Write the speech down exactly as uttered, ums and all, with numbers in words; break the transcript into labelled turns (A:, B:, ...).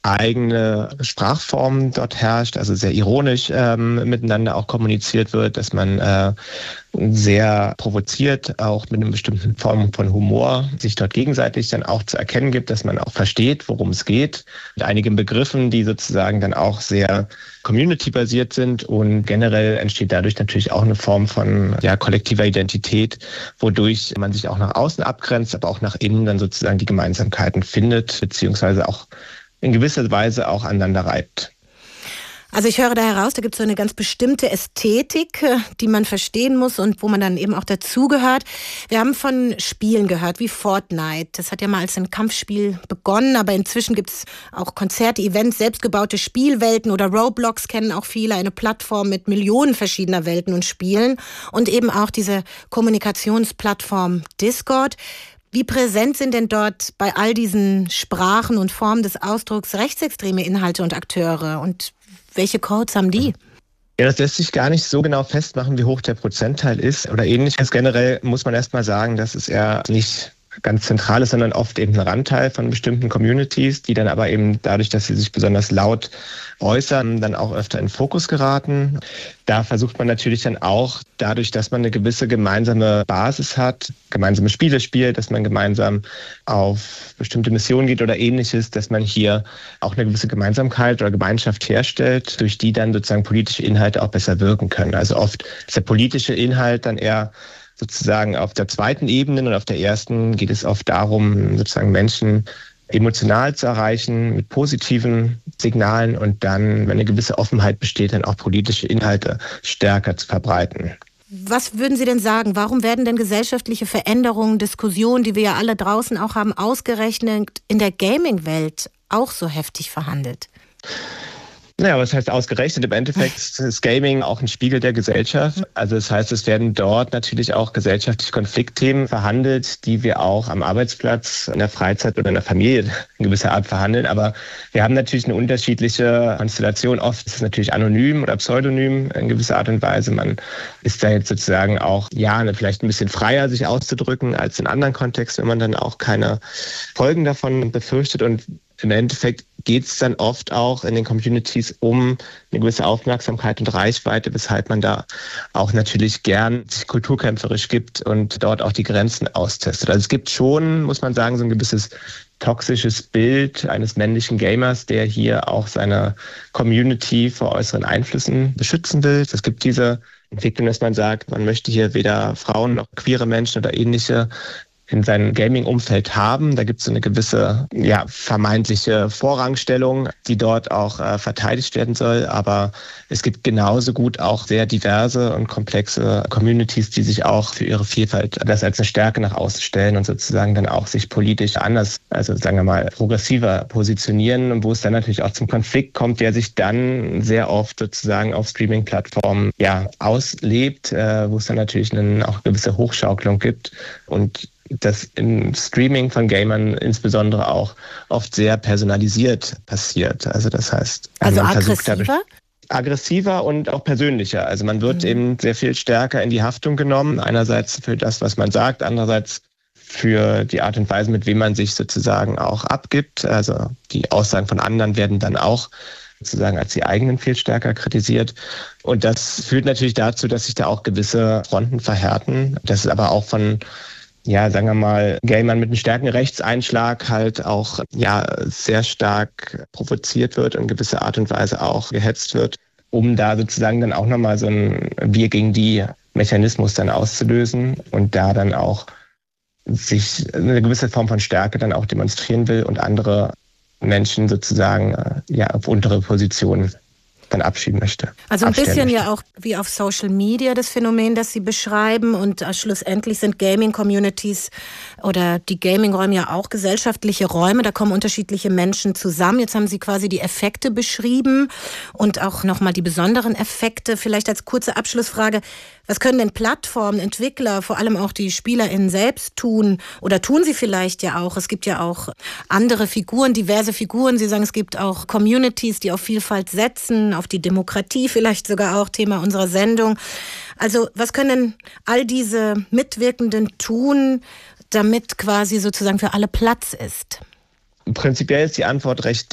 A: eigene Sprachform dort herrscht, also sehr ironisch ähm, miteinander auch kommuniziert wird, dass man äh, sehr provoziert, auch mit einer bestimmten Form von Humor sich dort gegenseitig dann auch zu erkennen gibt, dass man auch versteht, worum es geht, mit einigen Begriffen, die sozusagen dann auch sehr community-basiert sind, und generell entsteht dadurch natürlich auch eine Form von ja, kollektiver Identität, wodurch man sich auch nach außen abgrenzt, aber auch nach innen dann sozusagen die Gemeinsamkeiten findet, beziehungsweise auch in gewisser Weise auch aneinander reibt.
B: Also ich höre da heraus, da gibt es so eine ganz bestimmte Ästhetik, die man verstehen muss und wo man dann eben auch dazugehört. Wir haben von Spielen gehört, wie Fortnite. Das hat ja mal als ein Kampfspiel begonnen, aber inzwischen gibt es auch Konzerte, Events, selbstgebaute Spielwelten, oder Roblox kennen auch viele, eine Plattform mit Millionen verschiedener Welten und Spielen, und eben auch diese Kommunikationsplattform Discord. Wie präsent sind denn dort bei all diesen Sprachen und Formen des Ausdrucks rechtsextreme Inhalte und Akteure? Und welche Codes haben die?
A: Ja, das lässt sich gar nicht so genau festmachen, wie hoch der Prozentteil ist oder ähnliches. Generell muss man erst mal sagen, dass es eher nicht ganz zentral ist, sondern oft eben ein Randteil von bestimmten Communities, die dann aber eben dadurch, dass sie sich besonders laut äußern, dann auch öfter in Fokus geraten. Da versucht man natürlich dann auch, dadurch, dass man eine gewisse gemeinsame Basis hat, gemeinsame Spiele spielt, dass man gemeinsam auf bestimmte Missionen geht oder ähnliches, dass man hier auch eine gewisse Gemeinsamkeit oder Gemeinschaft herstellt, durch die dann sozusagen politische Inhalte auch besser wirken können. Also oft ist der politische Inhalt dann eher sozusagen auf der zweiten Ebene, und auf der ersten geht es oft darum, sozusagen Menschen emotional zu erreichen mit positiven Signalen und dann, wenn eine gewisse Offenheit besteht, dann auch politische Inhalte stärker zu verbreiten.
B: Was würden Sie denn sagen? Warum werden denn gesellschaftliche Veränderungen, Diskussionen, die wir ja alle draußen auch haben, ausgerechnet in der Gaming-Welt auch so heftig verhandelt?
A: Naja, was heißt ausgerechnet? Im Endeffekt ist Gaming auch ein Spiegel der Gesellschaft. Also das heißt, es werden dort natürlich auch gesellschaftliche Konfliktthemen verhandelt, die wir auch am Arbeitsplatz, in der Freizeit oder in der Familie in gewisser Art verhandeln. Aber wir haben natürlich eine unterschiedliche Konstellation. Oft ist es natürlich anonym oder pseudonym in gewisser Art und Weise. Man ist da jetzt sozusagen auch, ja, vielleicht ein bisschen freier, sich auszudrücken als in anderen Kontexten, wenn man dann auch keine Folgen davon befürchtet. Und im Endeffekt geht es dann oft auch in den Communities um eine gewisse Aufmerksamkeit und Reichweite, weshalb man da auch natürlich gern sich kulturkämpferisch gibt und dort auch die Grenzen austestet. Also es gibt schon, muss man sagen, so ein gewisses toxisches Bild eines männlichen Gamers, der hier auch seine Community vor äußeren Einflüssen beschützen will. Es gibt diese Entwicklung, dass man sagt, man möchte hier weder Frauen noch queere Menschen oder ähnliche in seinem Gaming-Umfeld haben. Da gibt es so eine gewisse ja, vermeintliche Vorrangstellung, die dort auch äh, verteidigt werden soll. Aber es gibt genauso gut auch sehr diverse und komplexe Communities, die sich auch für ihre Vielfalt das als eine Stärke nach außen stellen und sozusagen dann auch sich politisch anders, also sagen wir mal, progressiver positionieren, und wo es dann natürlich auch zum Konflikt kommt, der sich dann sehr oft sozusagen auf Streaming-Plattformen ja, auslebt, äh, wo es dann natürlich eine, auch eine gewisse Hochschaukelung gibt und das im Streaming von Gamern insbesondere auch oft sehr personalisiert passiert. Also das heißt,
B: also
A: man
B: aggressiver?
A: Aggressiver und auch persönlicher. Also man wird mhm. eben sehr viel stärker in die Haftung genommen. Einerseits für das, was man sagt, andererseits für die Art und Weise, mit wem man sich sozusagen auch abgibt. Also die Aussagen von anderen werden dann auch sozusagen als die eigenen viel stärker kritisiert. Und das führt natürlich dazu, dass sich da auch gewisse Fronten verhärten. Das ist aber auch von ja, sagen wir mal, Gamern mit einem starken Rechtseinschlag halt auch ja sehr stark provoziert wird und in gewisser Art und Weise auch gehetzt wird, um da sozusagen dann auch nochmal so ein Wir gegen die Mechanismus dann auszulösen und da dann auch sich eine gewisse Form von Stärke dann auch demonstrieren will und andere Menschen sozusagen ja auf untere Positionen dann abschieben möchte.
B: Also ein bisschen möchte. Ja auch wie auf Social Media das Phänomen, das Sie beschreiben, und äh, schlussendlich sind Gaming-Communities oder die Gaming-Räume ja auch gesellschaftliche Räume, da kommen unterschiedliche Menschen zusammen. Jetzt haben Sie quasi die Effekte beschrieben und auch nochmal die besonderen Effekte. Vielleicht als kurze Abschlussfrage, was können denn Plattformen, Entwickler, vor allem auch die SpielerInnen selbst tun? Oder tun sie vielleicht ja auch? Es gibt ja auch andere Figuren, diverse Figuren. Sie sagen, es gibt auch Communities, die auf Vielfalt setzen, auf die Demokratie vielleicht sogar auch, Thema unserer Sendung. Also was können all diese Mitwirkenden tun, damit quasi sozusagen für alle Platz ist?
A: Prinzipiell ist die Antwort recht